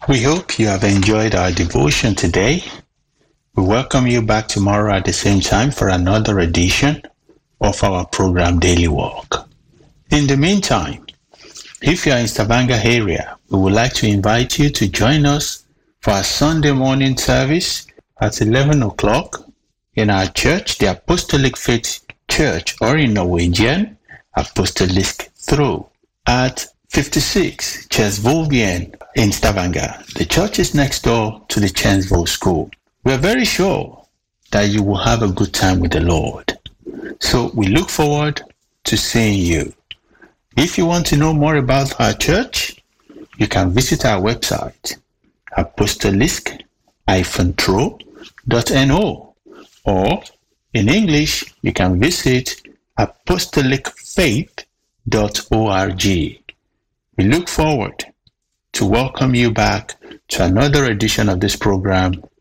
We hope you have enjoyed our devotion today. We welcome you back tomorrow at the same time for another edition of our program Daily Walk. In the meantime, if you are in Stavanger area, we would like to invite you to join us for our Sunday morning service at 11 o'clock in our church, the Apostolic Faith Church, or in Norwegian, Apostolisk Tro, at 56 Chesvolvien in Stavanger. The church is next door to the Chensville School. We are very sure that you will have a good time with the Lord. So we look forward to seeing you. If you want to know more about our church, you can visit our website, apostolisk-tro.no, or in English, you can visit apostolicfaith.org. We look forward to welcome you back to another edition of this program,